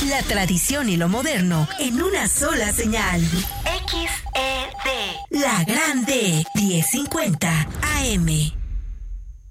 La tradición y lo moderno en una sola señal. XED. La Grande 1050 AM.